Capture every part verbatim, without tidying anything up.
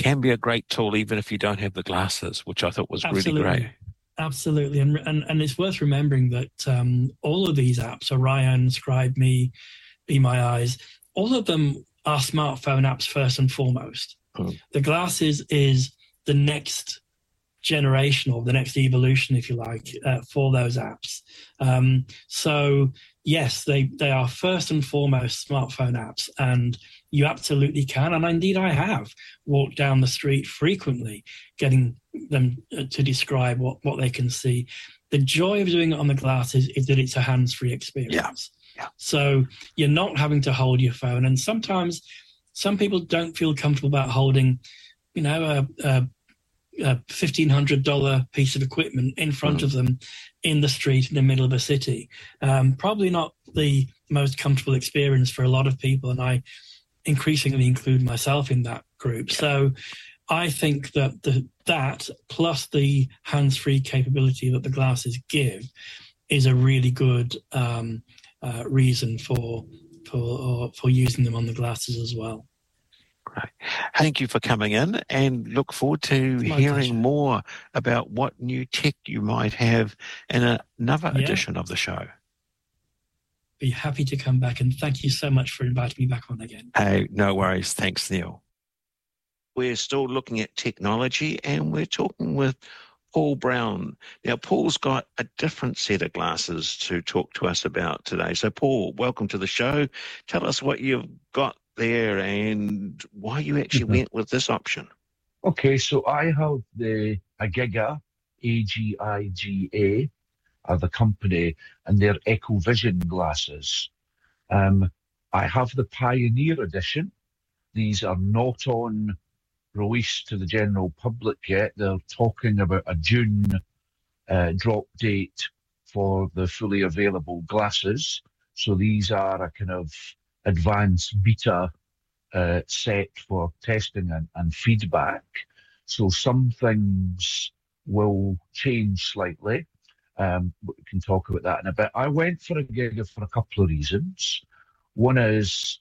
can be a great tool even if you don't have the glasses, which I thought was Absolutely. really great. Absolutely. And, and, and it's worth remembering that um, all of these apps, Orion, Scribe Me, Be My Eyes, all of them are smartphone apps first and foremost. Mm. The glasses is the next generation or the next evolution, if you like, uh, for those apps. Um, so yes, they, they are first and foremost smartphone apps, and you absolutely can. And indeed, I have walked down the street frequently, getting them to describe what, what they can see. The joy of doing it on the glasses is that it's a hands-free experience. Yeah. Yeah. So you're not having to hold your phone. And sometimes some people don't feel comfortable about holding, you know, a, a a fifteen hundred dollars piece of equipment in front mm. of them in the street in the middle of a city. Um, probably not the most comfortable experience for a lot of people, and I increasingly include myself in that group. So I think that the, that plus the hands-free capability that the glasses give is a really good um, uh, reason for, for, for using them on the glasses as well. Great. Thank you for coming in, and look forward to My hearing pleasure. more about what new tech you might have in another Yeah. edition of the show. Be happy to come back, and thank you so much for inviting me back on again. Hey, no worries. Thanks, Neil. We're still looking at technology, and we're talking with Paul Brown. Now, Paul's got a different set of glasses to talk to us about today. So, Paul, welcome to the show. Tell us what you've got there and why you actually mm-hmm. went with this option. Okay, so I have the Agiga, A G I G A, are the company, and they're EcoVision glasses. Um, I have the Pioneer Edition. These are not on release to the general public yet. They're talking about a June uh, drop date for the fully available glasses. So these are a kind of advanced beta uh, set for testing and, and feedback. So some things will change slightly. Um, but we can talk about that in a bit. I went for a Agiga for a couple of reasons. One is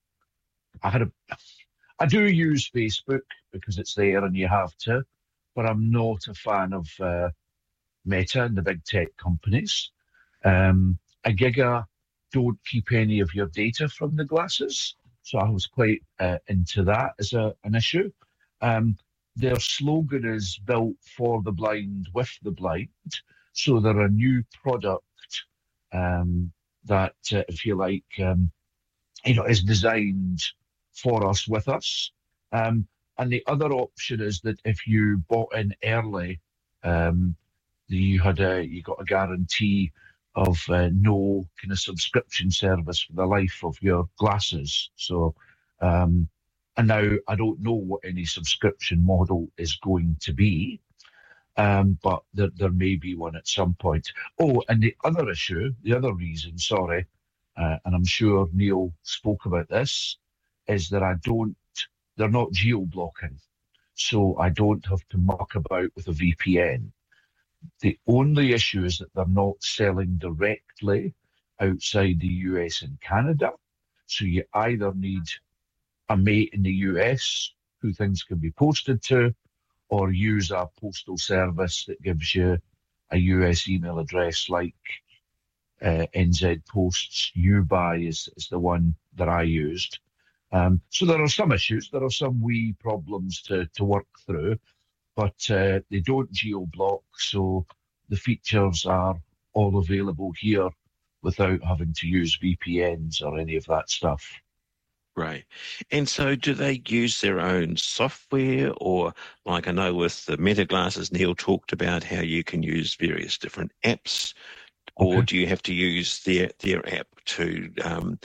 I had a, I do use Facebook because it's there and you have to, but I'm not a fan of uh, Meta and the big tech companies. Um, Agiga don't keep any of your data from the glasses. So I was quite uh, into that as a, an issue. Um, their slogan is built for the blind, with the blind. So they're a new product um, that, uh, if you like, um, you know, is designed for us, with us. Um, and the other option is that if you bought in early, um, you had a, you got a guarantee of uh, no kind of subscription service for the life of your glasses. So, um, and now I don't know what any subscription model is going to be, um, but there, there may be one at some point. Oh, and the other issue, the other reason, sorry, uh, and I'm sure Neil spoke about this, is that I don't, they're not geo-blocking. So I don't have to muck about with a V P N. The only issue is that they're not selling directly outside the U S and Canada. So you either need a mate in the U S who things can be posted to, or use a postal service that gives you a U S email address like uh, N Z Post's Ubuy is, is the one that I used. Um, so there are some issues, there are some wee problems to, to work through, but uh, they don't geo-block, so the features are all available here without having to use V P Ns or any of that stuff. Right. And so do they use their own software, or like I know with the Meta glasses, Neil talked about how you can use various different apps, or Okay. do you have to use their, their app to um,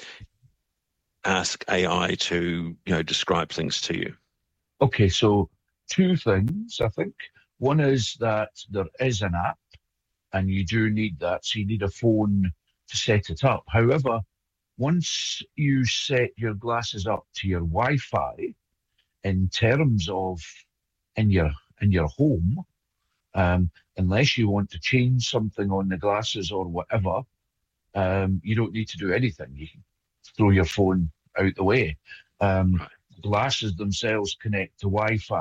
ask A I to, you know, describe things to you? Okay, so two things, I think. One is that there is an app, and you do need that, so you need a phone to set it up. However, once you set your glasses up to your Wi-Fi, in terms of in your in your home, um, unless you want to change something on the glasses or whatever, um, you don't need to do anything. You can throw your phone out the way. Um, Right. Glasses themselves connect to Wi-Fi